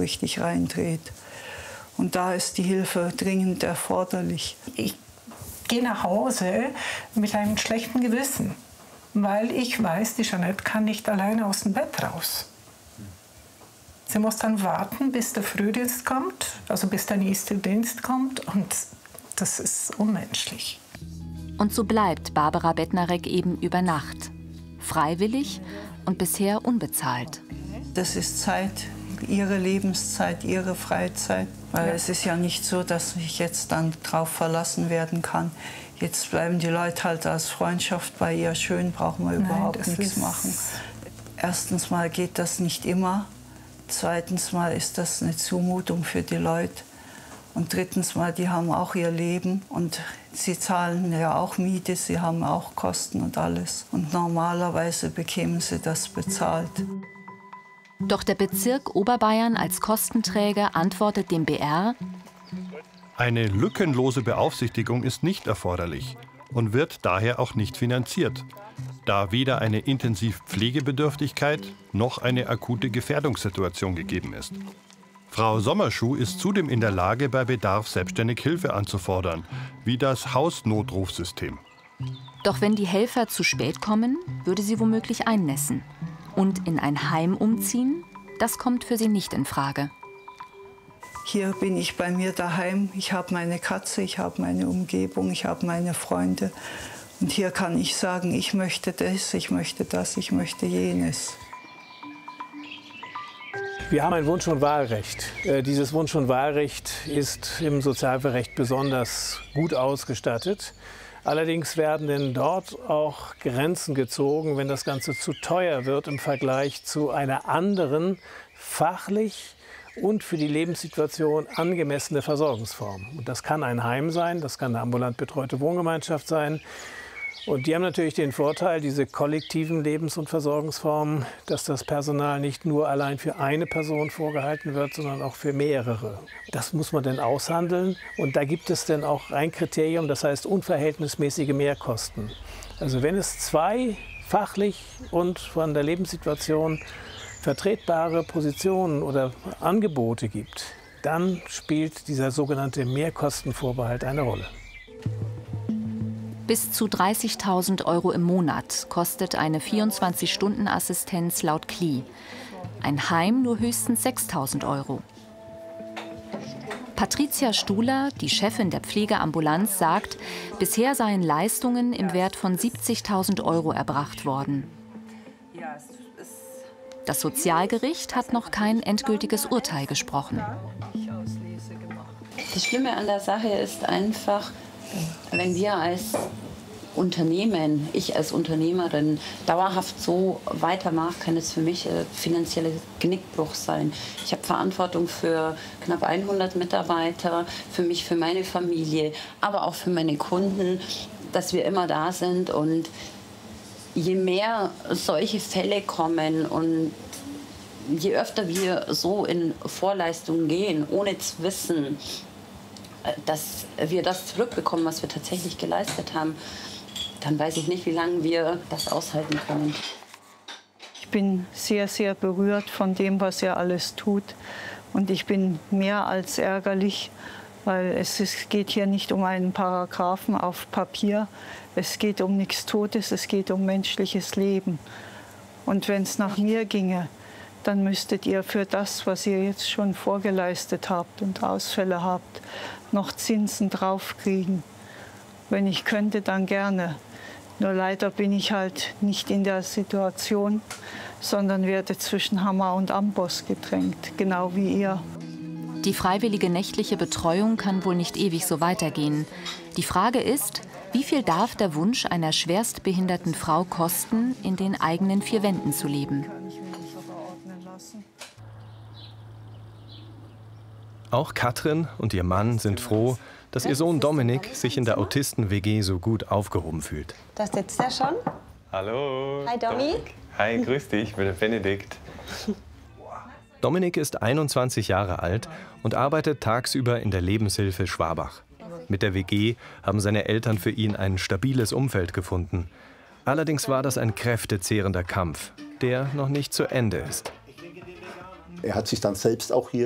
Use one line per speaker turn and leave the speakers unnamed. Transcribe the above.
richtig reindreht. Und da ist die Hilfe dringend erforderlich.
Ich gehe nach Hause mit einem schlechten Gewissen, weil ich weiß, die Jeanette kann nicht alleine aus dem Bett raus. Sie muss dann warten, bis der Frühdienst kommt, also bis der nächste Dienst kommt, und das ist unmenschlich.
Und so bleibt Barbara Bednarek eben über Nacht. Freiwillig und bisher unbezahlt.
Das ist Zeit, ihre Lebenszeit, ihre Freizeit. Weil es ist ja nicht so, dass ich jetzt dann drauf verlassen werden kann. Jetzt bleiben die Leute halt als Freundschaft bei ihr. Schön, brauchen wir überhaupt nichts machen. Erstens mal geht das nicht immer. Zweitens mal ist das eine Zumutung für die Leute. Und drittens mal, die haben auch ihr Leben und sie zahlen ja auch Miete, sie haben auch Kosten und alles. Und normalerweise bekämen sie das bezahlt.
Doch der Bezirk Oberbayern als Kostenträger antwortet dem BR:
Eine lückenlose Beaufsichtigung ist nicht erforderlich und wird daher auch nicht finanziert, da weder eine Intensivpflegebedürftigkeit noch eine akute Gefährdungssituation gegeben ist. Frau Sommerschuh ist zudem in der Lage, bei Bedarf selbstständig Hilfe anzufordern, wie das Hausnotrufsystem.
Doch wenn die Helfer zu spät kommen, würde sie womöglich einnässen. Und in ein Heim umziehen, das kommt für sie nicht in Frage.
Hier bin ich bei mir daheim. Ich habe meine Katze, ich habe meine Umgebung, ich habe meine Freunde. Und hier kann ich sagen, ich möchte das, ich möchte das, ich möchte jenes.
Wir haben ein Wunsch- und Wahlrecht. Dieses Wunsch- und Wahlrecht ist im Sozialrecht besonders gut ausgestattet. Allerdings werden denn dort auch Grenzen gezogen, wenn das Ganze zu teuer wird im Vergleich zu einer anderen, fachlich und für die Lebenssituation angemessene Versorgungsform. Und das kann ein Heim sein, das kann eine ambulant betreute Wohngemeinschaft sein. Und die haben natürlich den Vorteil, diese kollektiven Lebens- und Versorgungsformen, dass das Personal nicht nur allein für eine Person vorgehalten wird, sondern auch für mehrere. Das muss man dann aushandeln. Und da gibt es dann auch ein Kriterium, das heißt unverhältnismäßige Mehrkosten. Also wenn es zwei fachlich und von der Lebenssituation vertretbare Positionen oder Angebote gibt, dann spielt dieser sogenannte Mehrkostenvorbehalt eine Rolle.
Bis zu 30.000 € im Monat kostet eine 24-Stunden-Assistenz laut KLI. Ein Heim nur höchstens 6.000 €. Patricia Stuhler, die Chefin der Pflegeambulanz, sagt, bisher seien Leistungen im Wert von 70.000 € erbracht worden. Das Sozialgericht hat noch kein endgültiges Urteil gesprochen.
Das Schlimme an der Sache ist einfach, wenn wir als Unternehmen, ich als Unternehmerin, dauerhaft so weitermache, kann es für mich finanzieller Genickbruch sein. Ich habe Verantwortung für knapp 100 Mitarbeiter, für mich, für meine Familie, aber auch für meine Kunden, dass wir immer da sind. Und je mehr solche Fälle kommen und je öfter wir so in Vorleistungen gehen, ohne zu wissen, dass wir das zurückbekommen, was wir tatsächlich geleistet haben, dann weiß ich nicht, wie lange wir das aushalten können.
Ich bin sehr, sehr berührt von dem, was er alles tut. Und ich bin mehr als ärgerlich, weil geht hier nicht um einen Paragraphen auf Papier. Es geht um nichts Totes, es geht um menschliches Leben. Und wenn es nach mir ginge, dann müsstet ihr für das, was ihr jetzt schon vorgeleistet habt und Ausfälle habt, noch Zinsen draufkriegen. Wenn ich könnte, dann gerne. Nur leider bin ich halt nicht in der Situation, sondern werde zwischen Hammer und Amboss gedrängt, genau wie ihr.
Die freiwillige nächtliche Betreuung kann wohl nicht ewig so weitergehen. Die Frage ist, wie viel darf der Wunsch einer schwerstbehinderten Frau kosten, in den eigenen vier Wänden zu leben?
Auch Katrin und ihr Mann sind froh, dass ihr Sohn Dominik sich in der Autisten-WG so gut aufgehoben fühlt.
Da sitzt er schon.
Hallo.
Hi, Domi.
Hi, grüß dich, ich bin der Benedikt.
Dominik ist 21 Jahre alt und arbeitet tagsüber in der Lebenshilfe Schwabach. Mit der WG haben seine Eltern für ihn ein stabiles Umfeld gefunden. Allerdings war das ein kräftezehrender Kampf, der noch nicht zu Ende ist.
Er hat sich dann selbst auch hier